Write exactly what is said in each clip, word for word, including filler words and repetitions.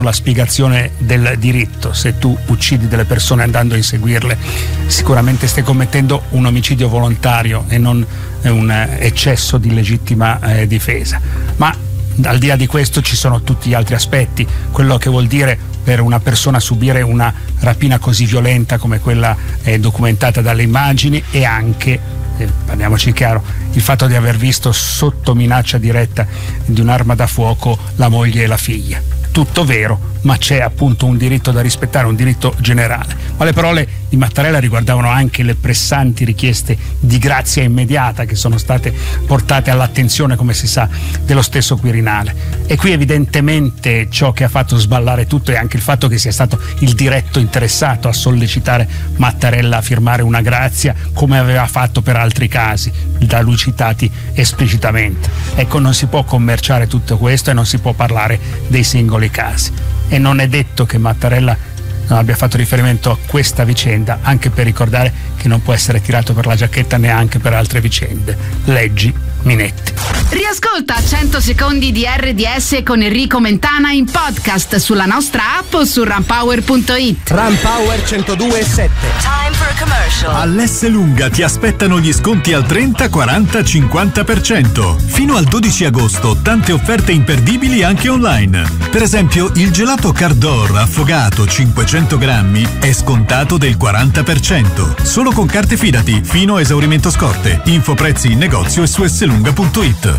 la spiegazione del diritto. Se tu uccidi delle persone andando a inseguirle, sicuramente stai commettendo un omicidio volontario e non un eccesso di legittima eh, difesa. Ma al di là di questo ci sono tutti gli altri aspetti, quello che vuol dire per una persona subire una rapina così violenta come quella eh, documentata dalle immagini, e anche, eh, parliamoci chiaro, il fatto di aver visto sotto minaccia diretta di un'arma da fuoco la moglie e la figlia. Tutto vero, ma c'è appunto un diritto da rispettare, un diritto generale. Ma le parole di Mattarella riguardavano anche le pressanti richieste di grazia immediata che sono state portate all'attenzione, come si sa, dello stesso Quirinale. E qui evidentemente ciò che ha fatto sballare tutto è anche il fatto che sia stato il diretto interessato a sollecitare Mattarella a firmare una grazia, come aveva fatto per altri casi, da lui citati esplicitamente. Ecco, non si può commerciare tutto questo e non si può parlare dei singoli casi. E non è detto che Mattarella non abbia fatto riferimento a questa vicenda, anche per ricordare che non può essere tirato per la giacchetta neanche per altre vicende. Leggi Minetti. Riascolta cento secondi di R D S con Enrico Mentana in podcast sulla nostra app o su runpower punto it. Runpower centodue e sette. Time for a commercial. All'S Lunga ti aspettano gli sconti al trenta, quaranta, cinquanta per cento. Fino al dodici agosto tante offerte imperdibili anche online. Per esempio il gelato Cardor affogato cinquecento grammi è scontato del quaranta per cento. Solo con carte Fidati fino a esaurimento scorte. Info prezzi in negozio e su s lunga punto it.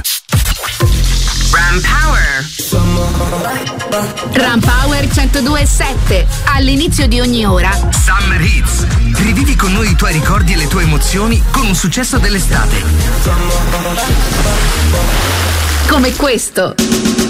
Runpower Runpower centodue e sette. All'inizio di ogni ora Summer Hits. Rivivi con noi i tuoi ricordi e le tue emozioni con un successo dell'estate come questo.